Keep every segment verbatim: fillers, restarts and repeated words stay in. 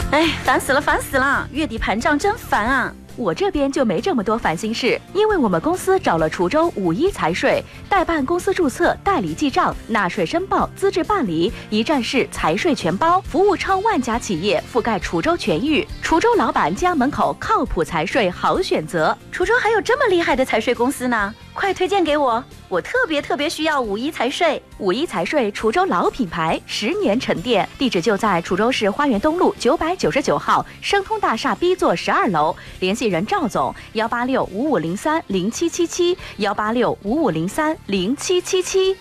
哎，烦死了，烦死了！月底盘账真烦啊！ 我这边就没这么多烦心事，因为我们公司找了滁州五一财税，代办公司注册、代理记账、纳税申报、资质办理，一站式财税全包，服务超万家企业，覆盖滁州全域。滁州老板家门口靠谱财税好选择。 滁州还有这么厉害的财税公司呢？快推荐给我！我特别特别需要五一财税。 五一财税滁州老品牌，十年沉淀，地址就在滁州市花园东路九百九十九号生通大厦 B 座十二楼，联系人赵总幺八六五五零三零七七七幺八六五五零三零七七七。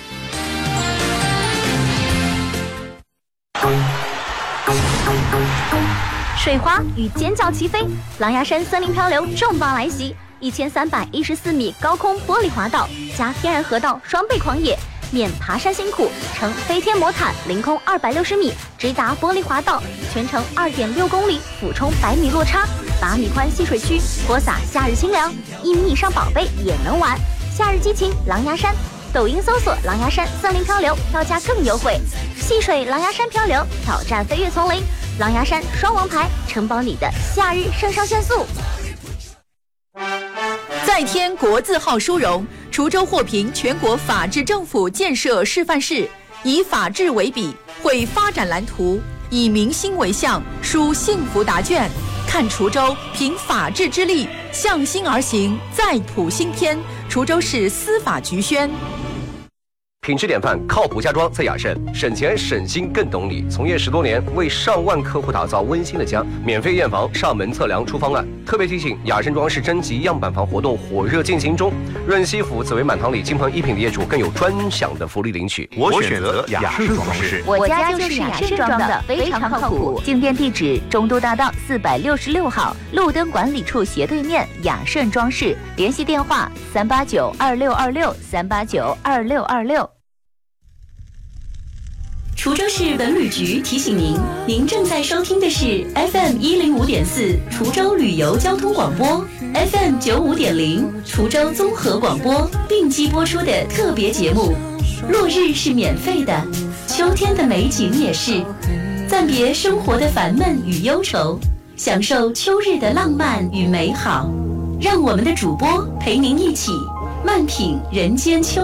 水花与尖叫齐飞，狼牙山森林漂流重磅来袭，一千三百一十四米高空玻璃滑道加天然河道双倍狂野，免爬山辛苦，乘飞天魔毯凌空二百六十米直达玻璃滑道，全程二点六公里，俯冲百米落差，八米宽戏水区，泼洒夏日清凉，一米以上宝贝也能玩。夏日激情狼牙山，抖音搜索狼牙山森林漂流，票价更优惠。戏水狼牙山漂流，挑战飞跃丛林，狼牙山双王牌，承包你的夏日肾上腺素。 再添国字号殊荣，滁州获评全国法治政府建设示范市，以法治为笔，绘发展蓝图，以民心为向，书幸福答卷。看滁州凭法治之力，向心而行，再谱新篇。滁州市司法局宣。 品质典范，靠谱家装在雅盛，省钱省心更懂你。从业十多年，为上万客户打造温馨的家，免费验房、上门测量、出方案。特别提醒，雅盛装饰征集样板房活动火热进行中，润西府紫薇满堂里金鹏一品的业主更有专享的福利领取。 我选择雅盛装饰， 我家就是雅盛装的，非常靠谱。进店地址：中都大道四百六十六号，路灯管理处斜对面，雅盛装饰。联系电话：三八九二六二六三八九二六二六。 滁州市文旅局提醒您，您正在收听的是 F M 一零五点四滁州旅游交通广播 ，F M 九五点零滁州综合广播并机播出的特别节目。落日是免费的，秋天的美景也是。暂别生活的烦闷与忧愁，享受秋日的浪漫与美好。让我们的主播陪您一起慢品人间秋。